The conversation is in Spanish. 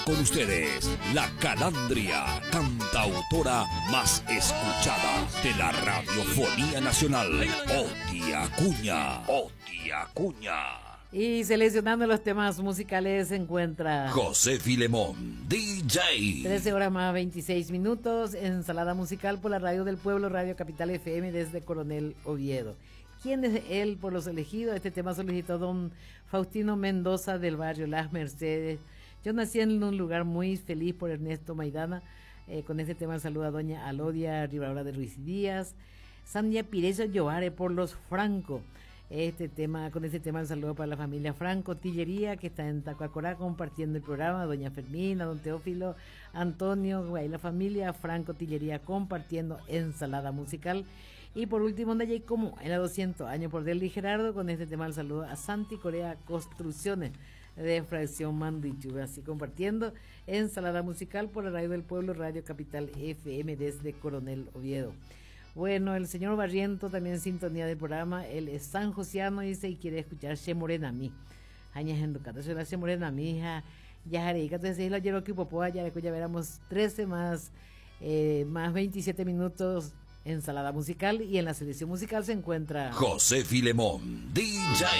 Con ustedes, la Calandria, cantautora más escuchada de la radiofonía nacional, Oti Acuña. Oti Acuña. Y seleccionando los temas musicales se encuentra José Filemón, DJ. 13 horas más 26 minutos, ensalada musical por la Radio del Pueblo, Radio Capital FM desde Coronel Oviedo. ¿Quién es él por los elegidos? Este tema solicitó don Faustino Mendoza del barrio Las Mercedes. Yo nací en un lugar muy feliz por Ernesto Maidana. Con este tema saluda a doña Alodia Rivarola de Ruiz Díaz. Sandia Pireso Lloare por los Franco. Con este tema el saludo para la familia Franco Tillería, que está en Tacuacorá compartiendo el programa, doña Fermina, don Teófilo, Antonio, y la familia Franco Tillería compartiendo ensalada musical. Y por último, donde como en la 200 años por Deli Gerardo, con este tema el saludo a Santi Corea Construcciones de Fracción Mandichu, así compartiendo ensalada musical por la Radio del Pueblo, Radio Capital FM desde Coronel Oviedo. Bueno, el señor Barriento también en sintonía del programa, él es San Josiano, dice, y quiere escuchar Che Morena Mi. Añas en Ducata, soy la Che Morena Mi, hija, ya jareica, entonces la Yeroki Popoa, ya veramos 13 más 27 minutos, ensalada musical, y en la selección musical se encuentra José Filemón, DJ.